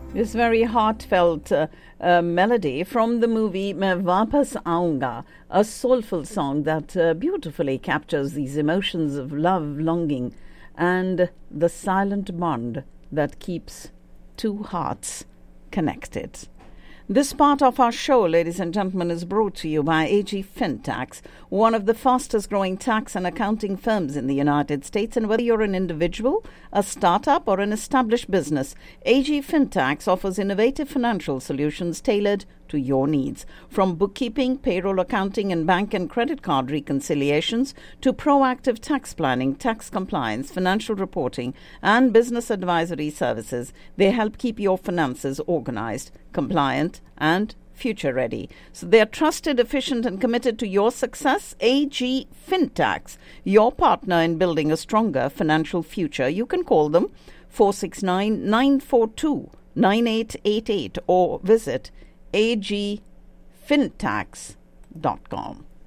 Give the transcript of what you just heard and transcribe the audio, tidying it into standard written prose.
This very heartfelt melody from the movie Main Vapas Aunga, a soulful song that beautifully captures these emotions of love, longing, and the silent bond that keeps two hearts connected. This part of our show, ladies and gentlemen, is brought to you by AG FinTax, one of the fastest growing tax and accounting firms in the United States. And whether you're an individual, a startup, or an established business, AG FinTax offers innovative financial solutions tailored to your needs. From bookkeeping, payroll accounting, and bank and credit card reconciliations to proactive tax planning, tax compliance, financial reporting, and business advisory services, they help keep your finances organized, compliant, and future ready. So they are trusted, efficient, and committed to your success. AG FinTax, your partner in building a stronger financial future. You can call them 469-942-9888 or visit agfintax.com.